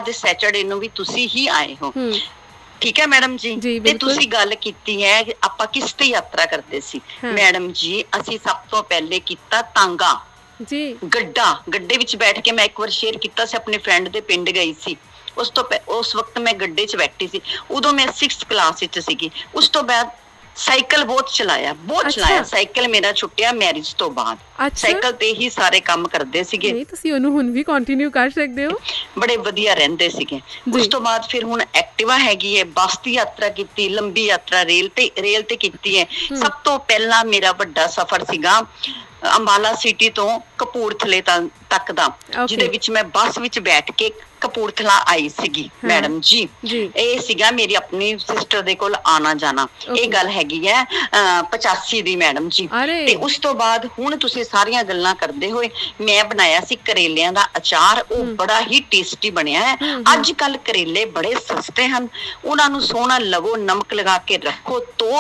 Saturday ਨੂੰ ਵੀ ਤੁਸੀਂ ਹੀ ਆਏ ਹੋ। ਠੀਕ ਹੈ ਮੈਡਮ ਜੀ। ਤੇ ਤੁਸੀਂ ਗੱਲ ਕੀਤੀ ਹੈ ਆਪਾਂ ਕਿਸ ਤੇ ਯਾਤਰਾ ਕਰਦੇ ਸੀ। ਮੈਡਮ ਜੀ ਅਸੀਂ ਸਭ ਤੋਂ ਪਹਿਲੇ ਕੀਤਾ ਤਾਂਗਾ ਜੀ, ਗੱਡੇ ਵਿੱਚ ਬੈਠ ਕੇ। ਮੈਂ ਇੱਕ ਵਾਰ ਸ਼ੇਅਰ ਕੀਤਾ ਸੀ, ਆਪਣੇ ਫਰੈਂਡ ਦੇ ਪਿੰਡ ਗਈ ਸੀ। ਉਸ ਵਕਤ ਮੈਂ ਗੱਡੇ 'ਚ ਬੈਠੀ ਸੀ, ਉਦੋਂ ਮੈਂ 6th ਕਲਾਸ ਵਿੱਚ ਸੀਗੀ। ਉਸ ਤੋਂ ਬਾਅਦ ਸਾਈਕਲ ਬਹੁਤ ਚਲਾਇਆ ਸਾਈਕਲ ਮੇਰਾ ਛੁੱਟਿਆ ਮੈਰਿਜ ਤੋਂ ਬਾਅਦ। ਸਾਈਕਲ ਤੇ ਹੀ ਸਾਰੇ ਕੰਮ ਕਰਦੇ ਸੀਗੇ। ਤੁਸੀਂ ਉਹਨੂੰ ਹੁਣ ਵੀ ਕੰਟੀਨਿਊ ਕਰ ਸਕਦੇ ਹੋ। ਬੜੇ ਵਧੀਆ ਰਹਿੰਦੇ ਸੀਗੇ। ਉਸ ਤੋਂ ਬਾਅਦ ਫਿਰ ਹੁਣ ਐਕਟਿਵਾ ਹੈਗੀ ਹੈ, ਬੱਸ ਦੀ ਯਾਤਰਾ ਕੀਤੀ, ਲੰਬੀ ਯਾਤਰਾ ਰੇਲ ਤੇ ਕੀਤੀ ਹੈ। ਸਭ ਤੋਂ ਪਹਿਲਾਂ ਮੇਰਾ ਵੱਡਾ ਸਫ਼ਰ ਸੀਗਾ ਅੰਬਾਲਾ ਸਿਟੀ ਤੋਂ ਕਪੂਰਥਲੇ ਤੱਕ ਦਾ, ਜਿਹਦੇ ਵਿੱਚ ਮੈਂ ਬੱਸ ਵਿੱਚ ਬੈਠ ਕੇ ਕਪੂਰਥਲਾ ਆਈ ਸੀਗੀ ਮੈਡਮ ਜੀ। ਇਹ ਸੀਗਾ ਮੇਰੀ ਆਪਣੀ ਸਿਸਟਰ ਦੇ ਕੋਲ ਆਣਾ ਜਾਣਾ। ਇਹ ਗੱਲ ਹੈਗੀ ਹੈ 85 ਦੀ ਮੈਡਮ ਜੀ। ਤੇ ਉਸ ਤੋਂ ਬਾਅਦ ਹੁਣ ਤੁਸੀਂ ਸਾਰੀਆਂ ਗੱਲਾਂ ਕਰਦੇ ਹੋਏ ਮੈਂ ਬਣਾਇਆ ਸੀ ਕਰੇਲਿਆਂ ਦਾ ਅਚਾਰ। ਉਹ ਬੜਾ ਹੀ ਟੇਸਟੀ ਬਣਿਆ ਹੈ। ਅੱਜ ਕੱਲ ਕਰੇਲੇ ਬੜੇ ਸਸਤੇ ਹਨ, ਉਹਨਾਂ ਨੂੰ ਸੋਹਣਾ ਲਵੋ, ਨਮਕ ਲਗਾ ਕੇ ਰੱਖੋ, ਧੋ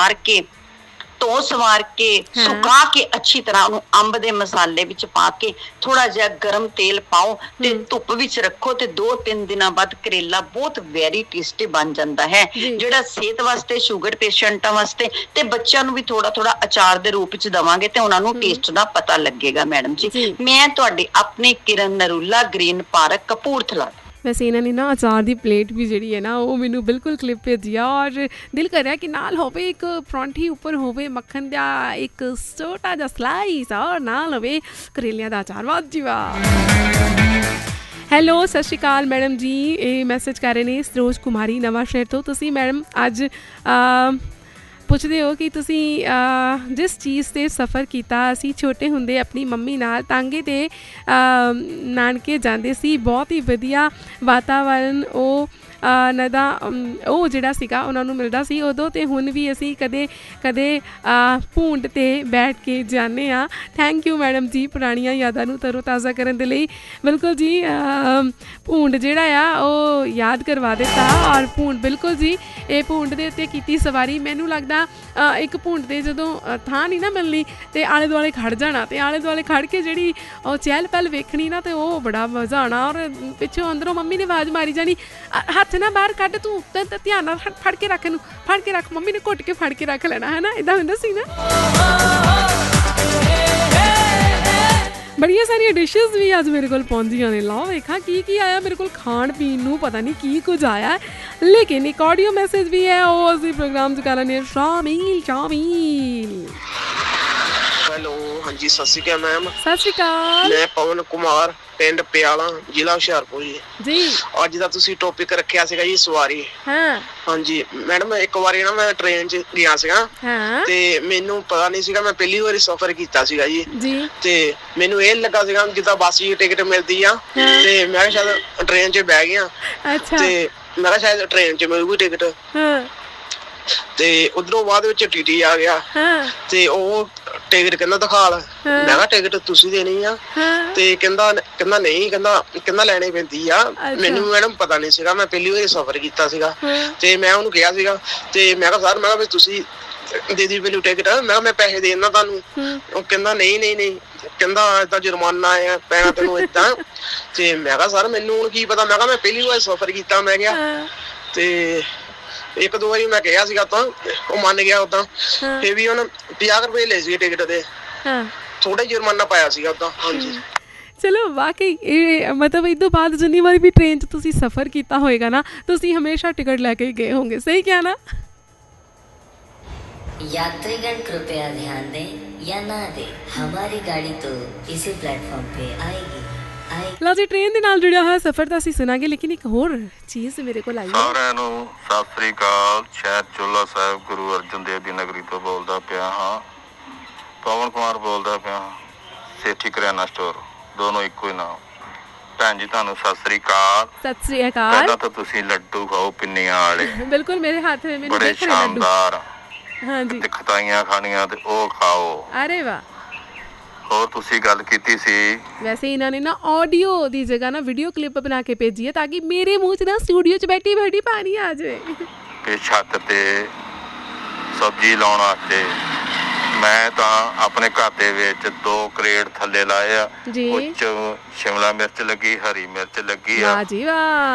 ਸਵਾਰ ਕੇ ਸੁਕਾ ਕੇ ਅੱਛੀ ਤਰ੍ਹਾਂ ਉਹਨੂੰ ਅੰਬ ਦੇ ਮਸਾਲੇ ਵਿੱਚ ਪਾ ਕੇ ਥੋੜਾ ਜਿਹਾ ਗਰਮ ਤੇਲ ਪਾਓ ਤੇ ਧੁੱਪ ਵਿੱਚ ਰੱਖੋ ਤੇ 2-3 ਦਿਨਾਂ ਬਾਅਦ ਕਰੇਲਾ ਬਹੁਤ ਵੈਰੀ ਟੇਸਟੀ ਬਣ ਜਾਂਦਾ ਹੈ, ਜਿਹੜਾ ਸਿਹਤ ਵਾਸਤੇ, ਸ਼ੂਗਰ ਪੇਸ਼ੈਂਟਾਂ ਵਾਸਤੇ ਤੇ ਬੱਚਿਆਂ ਨੂੰ ਵੀ ਥੋੜਾ ਅਚਾਰ ਦੇ ਰੂਪ ਵਿੱਚ ਦੇਵਾਂਗੇ ਤੇ ਉਹਨਾਂ ਨੂੰ ਟੇਸਟ ਦਾ ਪਤਾ ਲੱਗੇਗਾ ਮੈਡਮ ਜੀ। ਮੈਂ ਤੁਹਾਡੀ ਆਪਣੀ ਕਿਰਨ ਨਰੂਲਾ, ਗ੍ਰੀਨ ਪਾਰਕ, ਕਪੂਰਥਲਾ। ਵੈਸੇ ਇਹਨਾਂ ਨੇ ਨਾ ਅਚਾਰ ਦੀ ਪਲੇਟ ਵੀ ਜਿਹੜੀ ਹੈ ਨਾ ਉਹ ਮੈਨੂੰ ਬਿਲਕੁਲ ਕਲਿੱਪ ਭੇਜੀ ਆ, ਔਰ ਦਿਲ ਕਰ ਰਿਹਾ ਕਿ ਨਾਲ ਹੋਵੇ ਇੱਕ ਪਰੌਂਠੀ, ਉੱਪਰ ਹੋਵੇ ਮੱਖਣ ਦਾ ਇੱਕ ਛੋਟਾ ਜਿਹਾ ਸਲਾਈਸ, ਔਰ ਨਾਲ ਹੋਵੇ ਕਰੇਲਿਆਂ ਦਾ ਅਚਾਰ। ਵਾਹ ਜੀ ਵਾਹ। ਹੈਲੋ, ਸਤਿ ਸ਼੍ਰੀ ਅਕਾਲ ਮੈਡਮ ਜੀ। ਇਹ ਮੈਸੇਜ ਕਰ ਰਹੇ ਨੇ ਸਰੋਜ ਕੁਮਾਰੀ ਨਵਾਂ ਸ਼ਹਿਰ ਤੋਂ। ਤੁਸੀਂ ਮੈਡਮ ਅੱਜ ਪੁੱਛਦੇ ਹੋ ਕਿ ਤੁਸੀਂ ਜਿਸ ਚੀਜ਼ 'ਤੇ ਸਫ਼ਰ ਕੀਤਾ। ਅਸੀਂ ਛੋਟੇ ਹੁੰਦੇ ਆਪਣੀ ਮੰਮੀ ਨਾਲ ਤਾਂਗੇ 'ਤੇ ਨਾਨਕੇ ਜਾਂਦੇ ਸੀ। ਬਹੁਤ ਹੀ ਵਧੀਆ ਵਾਤਾਵਰਨ ਉਹ ਜਿਹੜਾ ਸੀਗਾ ਉਹਨਾਂ ਨੂੰ ਮਿਲਦਾ ਸੀ ਉਦੋਂ। ਅਤੇ ਹੁਣ ਵੀ ਅਸੀਂ ਕਦੇ ਭੂੰਡ 'ਤੇ ਬੈਠ ਕੇ ਜਾਂਦੇ ਹਾਂ। ਥੈਂਕ ਯੂ ਮੈਡਮ ਜੀ ਪੁਰਾਣੀਆਂ ਯਾਦਾਂ ਨੂੰ ਤਰੋ ਤਾਜ਼ਾ ਕਰਨ ਦੇ ਲਈ। ਬਿਲਕੁਲ ਜੀ, ਭੂੰਡ ਜਿਹੜਾ ਆ ਉਹ ਯਾਦ ਕਰਵਾ ਦਿੱਤਾ। ਔਰ ਭੂੰਡ ਬਿਲਕੁਲ ਜੀ, ਇਹ ਭੂੰਡ ਦੇ ਉੱਤੇ ਕੀਤੀ ਸਵਾਰੀ। ਮੈਨੂੰ ਲੱਗਦਾ ਇੱਕ ਭੂੰਡ 'ਤੇ ਜਦੋਂ ਥਾਂ ਨਹੀਂ ਨਾ ਮਿਲਣੀ ਅਤੇ ਆਲੇ ਦੁਆਲੇ ਖੜ੍ਹ ਜਾਣਾ, ਅਤੇ ਆਲੇ ਦੁਆਲੇ ਖੜ੍ਹ ਕੇ ਜਿਹੜੀ ਉਹ ਚਹਿਲ ਪਹਿਲ ਵੇਖਣੀ ਨਾ, ਅਤੇ ਉਹ ਬੜਾ ਮਜ਼ਾ ਆਉਣਾ। ਔਰ ਪਿੱਛੋਂ ਅੰਦਰੋਂ ਮੰਮੀ ਨੇ ਆਵਾਜ਼ ਮਾਰੀ ਜਾਣੀ, ਹੱਥ ਨਾ ਬਾਹਰ ਕੱਢ, ਤੂੰ ਉੱਤੇ ਧਿਆਨ ਨਾਲ ਫੜ ਕੇ ਰੱਖ, ਇਹਨੂੰ ਫੜ ਕੇ ਰੱਖ। ਮੰਮੀ ਨੇ ਘੁੱਟ ਕੇ ਫੜ ਕੇ ਰੱਖ ਲੈਣਾ, ਹੈ ਨਾ, ਇੱਦਾਂ ਹੁੰਦਾ ਸੀ ਨਾ। ਬੜੀਆਂ ਸਾਰੀਆਂ ਡਿਸ਼ਿਜ਼ ਵੀ ਅੱਜ ਮੇਰੇ ਕੋਲ ਪਹੁੰਚੀਆਂ ਨੇ। ਲਓ ਵੇਖਾਂ ਕੀ ਆਇਆ ਮੇਰੇ ਕੋਲ ਖਾਣ ਪੀਣ ਨੂੰ, ਪਤਾ ਨਹੀਂ ਕੀ ਕੁਝ ਆਇਆ। ਲੇਕਿਨ ਇੱਕ ਆਡੀਓ ਮੈਸੇਜ ਵੀ ਹੈ, ਉਹ ਅਸੀਂ ਪ੍ਰੋਗਰਾਮ 'ਚ ਕਰ ਲੈਂਦੇ ਹਾਂ। ਸ਼ਾਮਿਲ। ਹੈਲੋ, ਹਾਂਜੀ, ਸਤਿ ਸ਼੍ਰੀ ਅਕਾਲ ਮੈਮ। ਸਤਿ ਸ਼੍ਰੀ ਅਕਾਲ। ਮੈਂ ਪਵਨ ਕੁਮਾਰ, ਪਿੰਡ ਪਿਆਲਾ, ਜ਼ਿਲ੍ਹਾ ਹੁਸ਼ਿਆਰਪੁਰ ਜੀ। ਅੱਜ ਦਾ ਤੁਸੀਂ ਟੌਪਿਕ ਰੱਖਿਆ ਸੀਗਾ ਜੀ ਸਵਾਰੀ। ਹਾਂਜੀ ਮੈਡਮ, ਇੱਕ ਵਾਰੀ ਨਾ ਮੈਂ ਟ੍ਰੇਨ 'ਚ ਗਿਆ ਸੀਗਾ ਤੇ ਮੈਨੂੰ ਪਤਾ ਨਹੀਂ ਸੀਗਾ, ਮੈਂ ਪਹਿਲੀ ਵਾਰੀ ਸਫ਼ਰ ਕੀਤਾ ਸੀਗਾ ਜੀ। ਤੇ ਮੈਨੂੰ ਇਹ ਲੱਗਾ ਸੀਗਾ ਜਿੱਦਾਂ ਬੱਸ ਦੀ ਟਿਕਟ ਮਿਲਦੀ ਆ, ਤੇ ਮੈਂ ਕਿਹਾ ਸ਼ਾਇਦ ਟ੍ਰੇਨ 'ਚ ਬਹਿ ਗਿਆ ਤੇ ਮੈਂ ਕਿਹਾ ਸ਼ਾਇਦ ਟ੍ਰੇਨ 'ਚ ਮਿਲੂਗੀ ਟਿਕਟ। ਤੇ ਉਧਰੋਂ ਬਾਅਦ ਵਿੱਚ TT ਆ ਗਿਆ ਤੇ ਉਹ ਟਿਕਟ ਕਹਿੰਦਾ ਦਿਖਾ ਲੈ। ਮੈਂ ਕਿਹਾ ਟਿਕਟ ਤੁਸੀਂ ਦੇਣੀ ਆ, ਤੇ ਕਹਿੰਦਾ ਨਹੀਂ, ਕਹਿੰਦਾ ਲੈਣੀ ਪੈਂਦੀ ਆ। ਮੈਨੂੰ ਮੈਡਮ ਪਤਾ ਨਹੀਂ ਸੀਗਾ, ਮੈਂ ਪਹਿਲੀ ਵਾਰੀ ਸਫ਼ਰ ਕੀਤਾ ਸੀਗਾ। ਤੇ ਮੈਂ ਉਹਨੂੰ ਕਿਹਾ ਸੀਗਾ, ਤੇ ਮੈਂ ਕਿਹਾ ਸਰ, ਮੈਂ ਕਿਹਾ ਵੀ ਤੁਸੀਂ ਦੇ ਦੀ ਮੈਨੂੰ ਟਿਕਟ, ਮੈਂ ਕਿਹਾ ਮੈਂ ਪੈਸੇ ਦੇ ਦਿੰਦਾ ਤੁਹਾਨੂੰ। ਉਹ ਕਹਿੰਦਾ ਨਹੀਂ, ਕਹਿੰਦਾ ਏਦਾਂ ਜੁਰਮਾਨਾ ਆ ਪੈਣਾ ਤੈਨੂੰ ਏਦਾਂ। ਤੇ ਮੈਂ ਕਿਹਾ ਸਰ ਮੈਨੂੰ ਹੁਣ ਕੀ ਪਤਾ, ਮੈਂ ਕਿਹਾ ਮੈਂ ਪਹਿਲੀ ਵਾਰ ਸਫ਼ਰ ਕੀਤਾ। ਮੈਂ ਕਿਹਾ ਤੇ 1-2 ਵਾਰੀ ਮੈਂ ਕਿਹਾ ਸੀਗਾ ਤਾਂ ਉਹ ਮੰਨ ਗਿਆ ਉਦਾਂ। ਫਿਰ ਵੀ ਉਹਨੇ 50 ਰੁਪਏ ਲਏ ਸੀ ਟਿਕਟ ਦੇ, ਥੋੜਾ ਜੁਰਮਾਨਾ ਪਾਇਆ ਸੀਗਾ ਉਦਾਂ। ਹਾਂਜੀ ਚਲੋ, ਵਾਕਈ ਇਹ ਮਤਲਬ ਇਹ ਤੋਂ ਬਾਅਦ ਜਿੰਨੀ ਵਾਰੀ ਵੀ ਟ੍ਰੇਨ 'ਚ ਤੁਸੀਂ ਸਫ਼ਰ ਕੀਤਾ ਹੋਏਗਾ ਨਾ, ਤੁਸੀਂ ਹਮੇਸ਼ਾ ਟਿਕਟ ਲੈ ਕੇ ਹੀ ਗਏ ਹੋਂਗੇ। ਸਹੀ ਕਿਹਾ ਨਾ। यात्रीगण कृपया ध्यान दें या ना दें, हमारी गाड़ी तो इसी प्लेटफॉर्म पे आएगी। ਲਓ ਜੀ, ਟ੍ਰੇਨ ਦੇ ਨਾਲ ਜੁੜਿਆ ਹੋਇਆ ਸਫ਼ਰ ਤਾਂ ਅਸੀਂ ਸੁਣਾਂਗੇ, ਲੇਕਿਨ ਇੱਕ ਹੋਰ ਚੀਜ਼ ਮੇਰੇ ਕੋਲ ਆਈ ਹੈ। ਸਾਰਿਆਂ ਨੂੰ ਸਤਿ ਸ੍ਰੀ ਅਕਾਲ। ਸ਼ਹਿਰ ਚੋਲਾ ਸਾਹਿਬ, ਗੁਰੂ ਅਰਜਨ ਦੇਵ ਦੀ ਨਗਰੀ ਤੋਂ ਬੋਲਦਾ ਪਿਆ ਹਾਂ। ਪਵਨ ਕੁਮਾਰ ਬੋਲਦਾ ਪਿਆ ਹਾਂ, ਸੇਠੀ ਕਰਿਆਨਾ ਸਟੋਰ, ਦੋਨੋਂ ਇੱਕੋ ਹੀ ਨਾਮ। ਭੈਣ ਜੀ ਤੁਹਾਨੂੰ ਸਤਿ ਸ੍ਰੀ ਅਕਾਲ। ਸਤਿ ਸ੍ਰੀ ਅਕਾਲ। ਪਹਿਲਾਂ ਤਾਂ ਤੁਸੀਂ ਲੱਡੂ ਖਾਓ ਪਿੰਨੀਆਂ ਵਾਲੇ, ਬਿਲਕੁਲ ਮੇਰੇ ਹੱਥ ਵਿੱਚ ਬੜੇ ਸ਼ਾਨਦਾਰ। ਹਾਂਜੀ, ਤੇ ਖਟਾਈਆਂ ਖਾਣੀਆਂ ਤੇ ਉਹ ਖਾਓ। ਅਰੇ ਵਾਹ। ਹੋਰ ਤੁਸੀਂ ਗੱਲ ਕੀਤੀ ਸੀ, ਵੈਸੇ ਇਹਨਾਂ ਨੇ ਨਾ ਆਡੀਓ ਦੀ ਜਗ੍ਹਾ ਨਾ ਵੀਡੀਓ ਕਲਿੱਪ ਬਣਾ ਕੇ ਭੇਜੀ ਹੈ ਤਾਂ ਕਿ ਮੇਰੇ ਮੂੰਹ 'ਚ ਨਾ ਸਟੂਡੀਓ 'ਚ ਬੈਠੀ ਪਾਣੀ ਆ ਜਾਵੇ। ਤੇ ਛੱਤ ਤੇ ਸਬਜ਼ੀ ਲਾਉਣ ਵਾਸਤੇ ਮੈਂ ਤਾਂ ਆਪਣੇ ਘਰ ਦੇ ਵਿੱਚ 2 ਕਰੇਟ ਥੱਲੇ ਲਾਏ ਆ। ਉਹ 'ਚ ਸ਼ਿਮਲਾ ਮਿਰਚ ਲੱਗੀ, ਹਰੀ ਮਿਰਚ ਲੱਗੀ ਆ। ਵਾਹ ਜੀ ਵਾਹ।